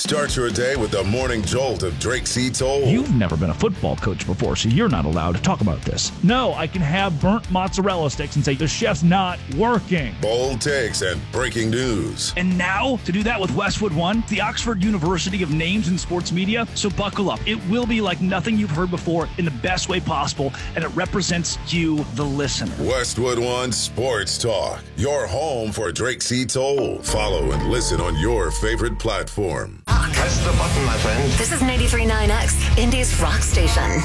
Start your day with the morning jolt of Drake C. Toll. You've never been a football coach before, so you're not allowed to talk about this. No, I can have burnt mozzarella sticks and say the chef's not working. Bold takes and breaking news. And now, to do that with Westwood One, the Oxford University of names in sports media. So buckle up. It will be like nothing you've heard before in the best way possible, and it represents you, the listener. Westwood One Sports Talk, your home for Drake C. Toll. Follow and listen on your favorite platform. Press the button, my friend. This is 93.9X, Indy's rock station.